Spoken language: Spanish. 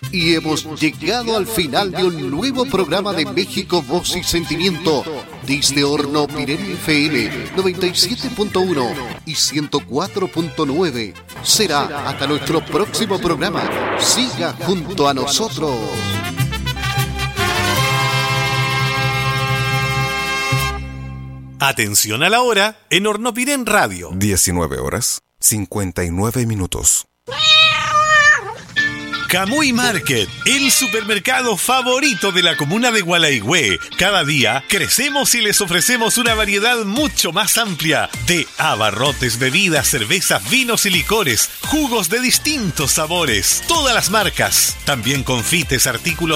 Y hemos llegado al final de un nuevo programa de México, Voz y Sentimiento, desde Hornopirén FM 97.1 y 104.9. Será hasta nuestro próximo programa. Siga junto a nosotros. Atención a la hora en Hornopirén Radio. 19 horas 59 minutos. Camuy Market, el supermercado favorito de la comuna de Gualaigüe. Cada día crecemos y les ofrecemos una variedad mucho más amplia de abarrotes, bebidas, cervezas, vinos y licores, jugos de distintos sabores, todas las marcas. También confites, artículos